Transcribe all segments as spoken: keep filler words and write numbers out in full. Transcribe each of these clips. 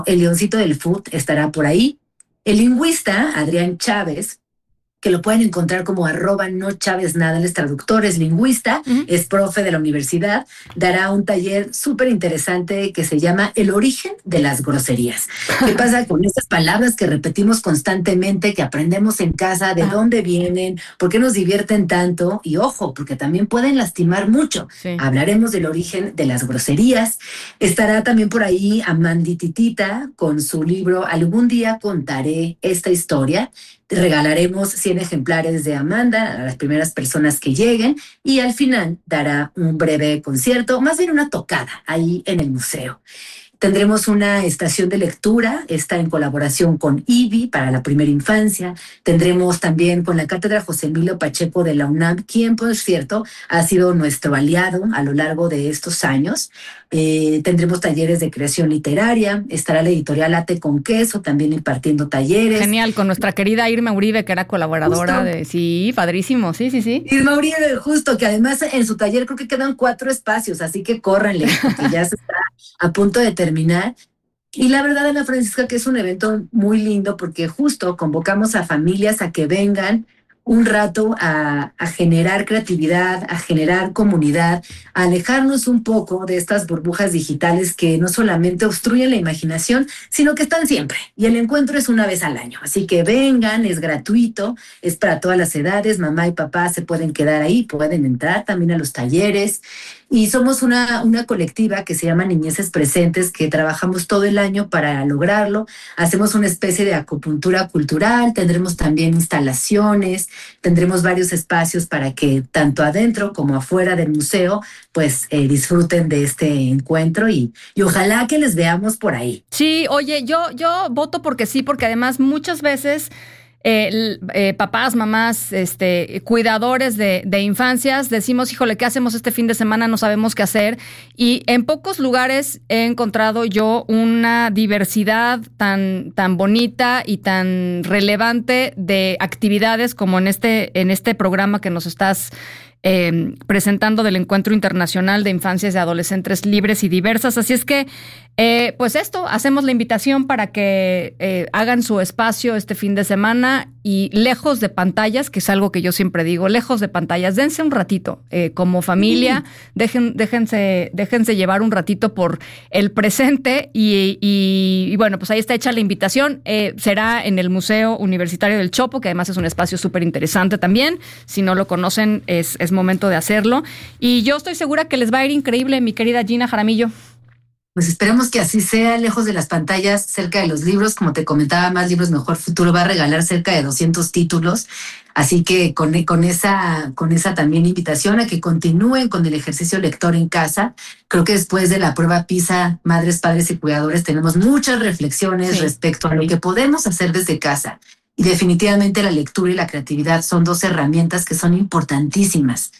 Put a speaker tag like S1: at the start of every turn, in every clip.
S1: El Leoncito del Food estará por ahí. El lingüista Adrián Chávez, que lo pueden encontrar como arroba no Chávez nada, él es traductor, es lingüista, uh-huh. es profe de la universidad, dará un taller súper interesante que se llama El origen de las groserías. ¿Qué pasa con estas palabras que repetimos constantemente, que aprendemos en casa, de ah. dónde vienen, por qué nos divierten tanto? Y ojo, porque también pueden lastimar mucho. Sí. Hablaremos del origen de las groserías. Estará también por ahí Amandititita con su libro Algún día contaré esta historia. Regalaremos cien ejemplares de Amanda a las primeras personas que lleguen y al final dará un breve concierto, más bien una tocada ahí en el museo. Tendremos una estación de lectura, está en colaboración con I B I para la primera infancia. Tendremos también con la Cátedra José Emilio Pacheco de la UNAM, quien, por cierto, ha sido nuestro aliado a lo largo de estos años. Eh, tendremos talleres de creación literaria, estará la editorial Ate con Queso también impartiendo talleres.
S2: Genial, con nuestra querida Irma Uribe, que era colaboradora justo. de... Sí, padrísimo, sí, sí, sí.
S1: Irma Uribe, justo, que además en su taller creo que quedan cuatro espacios, así que córranle, porque ya se está a punto de terminar. Y la verdad, Ana Francisca, que es un evento muy lindo porque justo convocamos a familias a que vengan un rato a, a generar creatividad, a generar comunidad, a alejarnos un poco de estas burbujas digitales que no solamente obstruyen la imaginación, sino que están siempre. Y el encuentro es una vez al año. Así que vengan, es gratuito, es para todas las edades, mamá y papá se pueden quedar ahí, pueden entrar también a los talleres. Y somos una, una colectiva que se llama Niñeces Presentes, que trabajamos todo el año para lograrlo. Hacemos una especie de acupuntura cultural, tendremos también instalaciones, tendremos varios espacios para que tanto adentro como afuera del museo pues eh, disfruten de este encuentro y, y ojalá que les veamos por ahí.
S2: Sí, oye, yo, yo voto porque sí, porque además muchas veces... Eh, eh, papás, mamás, este, cuidadores de, de infancias, decimos, híjole, ¿qué hacemos este fin de semana? No sabemos qué hacer. Y en pocos lugares he encontrado yo una diversidad tan, tan bonita y tan relevante de actividades como en este, en este programa que nos estás Eh, presentando del Encuentro Internacional de Infancias y Adolescentes Libres y Diversas. Así es que, eh, pues esto, hacemos la invitación para que eh, hagan su espacio este fin de semana y lejos de pantallas, que es algo que yo siempre digo, lejos de pantallas, dense un ratito eh, como familia, mm. dejen, déjense, déjense llevar un ratito por el presente y, y, y bueno, pues ahí está hecha la invitación. Eh, será en el Museo Universitario del Chopo, que además es un espacio súper interesante también. Si no lo conocen, es, es momento de hacerlo. Y yo estoy segura que les va a ir increíble, mi querida Gina Jaramillo.
S1: Pues esperemos que así sea, lejos de las pantallas, cerca de los libros. Como te comentaba, Más Libros Mejor Futuro va a regalar cerca de doscientos títulos. Así que con, con, esa, con esa también invitación a que continúen con el ejercicio lector en casa. Creo que después de la prueba PISA, madres, padres y cuidadores, tenemos muchas reflexiones sí. respecto a lo que podemos hacer desde casa. Y definitivamente la lectura y la creatividad son dos herramientas que son importantísimas.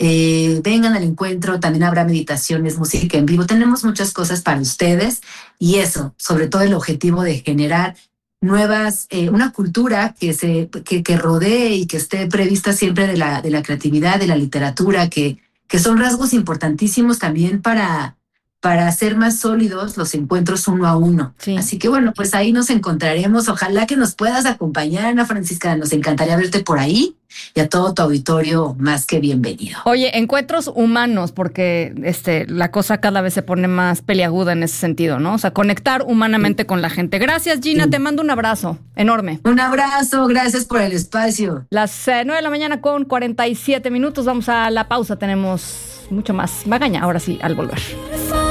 S1: Eh, vengan al encuentro, también habrá meditaciones, música en vivo. Tenemos muchas cosas para ustedes y eso, sobre todo el objetivo de generar nuevas, eh, una cultura que se que, que rodee y que esté prevista siempre de la, de la creatividad, de la literatura, que, que son rasgos importantísimos también para... para hacer más sólidos los encuentros uno a uno. Sí. Así que bueno, pues ahí nos encontraremos. Ojalá que nos puedas acompañar, Ana Francisca. Nos encantaría verte por ahí y a todo tu auditorio más que bienvenido.
S2: Oye, encuentros humanos, porque este, la cosa cada vez se pone más peliaguda en ese sentido, ¿no? O sea, conectar humanamente sí. con la gente. Gracias, Gina. Sí. Te mando un abrazo enorme.
S1: Un abrazo. Gracias por el espacio.
S2: Las eh, nueve de la mañana con cuarenta y siete minutos. Vamos a la pausa. Tenemos mucho más magaña ahora sí al volver.